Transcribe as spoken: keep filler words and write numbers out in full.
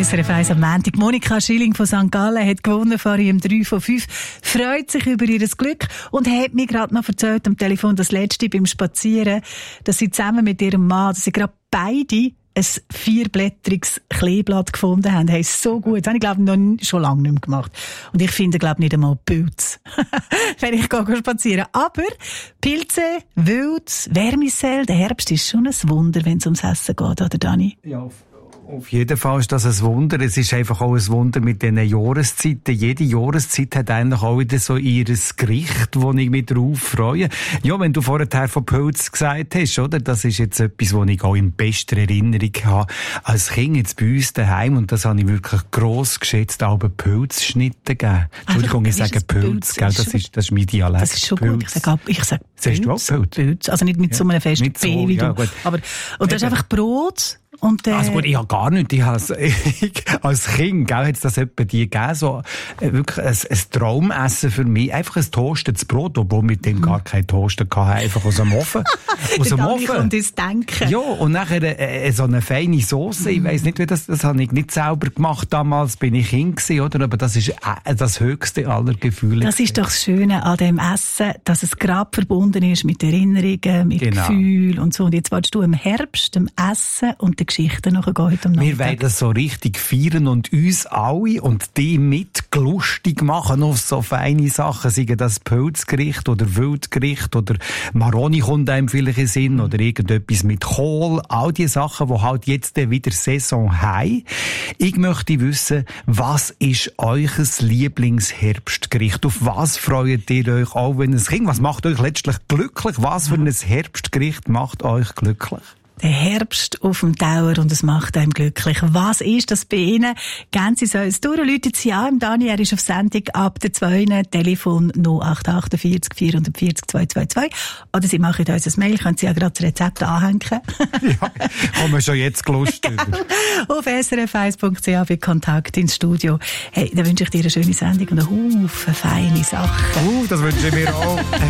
S R F eins am Montag. Monika Schilling von Sankt Gallen hat gewonnen vor ihrem drei von fünf, freut sich über ihr Glück und hat mir gerade noch erzählt am Telefon, das letzte beim Spazieren, dass sie zusammen mit ihrem Mann, dass sie gerade beide ein vierblättriges Kleeblatt gefunden haben. Hey, so gut. Das habe ich, glaube ich, noch schon lange nicht mehr gemacht. Und ich finde, glaube ich, nicht einmal Pilze, wenn ich gehe spazieren. Aber Pilze, Wild, Vermicell, der Herbst ist schon ein Wunder, wenn es ums Essen geht, oder Dani? Ja, auf jeden Fall ist das ein Wunder. Es ist einfach auch ein Wunder mit diesen Jahreszeiten. Jede Jahreszeit hat eigentlich auch wieder so ihr Gericht, wo ich mich drauf freue. Ja, wenn du vorher von Pilz gesagt hast, oder? Das ist jetzt etwas, was ich auch in bester Erinnerung habe. Als Kind jetzt bei uns daheim, und das habe ich wirklich gross geschätzt, auch Pilzschnitte gegeben. Entschuldigung, ich sage Pilz, gell? Das ist, das ist mein Dialekt. Das ist schon Pilz. Gut. Ich sage, ich sage Pilz. Sagst du auch Pilz? Pilz. Also nicht mit ja. so einem festen so, P wie ja, du. Aber, und das ist einfach Brot. Und, äh, also gut, ich habe gar nicht, ich habe ich, als Kind, gell, hat es das etwa die gegeben, so, äh, wirklich ein, ein Traumessen für mich, einfach ein toastetes Brot, obwohl mit dem gar kein Toaster hatte, einfach aus dem Ofen. aus dem Ofen. Und das denken. Ja, und nachher äh, so eine feine Sauce, ich weiss nicht, wie das, das habe ich nicht selber gemacht damals, bin ich Kind gewesen, oder, aber das ist äh, das höchste aller Gefühle. Das ist doch das Schöne an dem Essen, dass es gerade verbunden ist mit Erinnerungen, mit genau. Gefühlen und so. Und jetzt willst du im Herbst, im Essen und die Geschichten nachher gehen heute am Nachmittag. Wir wollen das so richtig feiern und uns alle und die mit lustig machen auf so feine Sachen, seien das Pilzgericht oder Wildgericht oder Maroni kommt einem vielleicht in Sinn oder irgendetwas mit Kohl, all die Sachen, die halt jetzt wieder Saison haben. Ich möchte wissen, was ist euer Lieblingsherbstgericht? Auf was freut ihr euch auch, wenn es Kind? Was macht euch letztlich glücklich? Was für ein Herbstgericht macht euch glücklich? Der Herbst auf dem Tower und es macht einem glücklich. Was ist das bei Ihnen? Gehen Sie so uns durch, Leute Sie an. Dani, er ist auf Sendung ab der zwei, Telefon null acht acht vier vier vier vier zwei zwei zwei. Oder Sie machen uns ein Mail, können Sie ja gerade das Rezept anhängen. Ja, haben wir schon jetzt Lust über. Auf s r f eins punkt c h für Kontakt ins Studio. Hey, dann wünsche ich dir eine schöne Sendung und einen Haufen feine Sachen. Uh, das wünsche ich mir auch.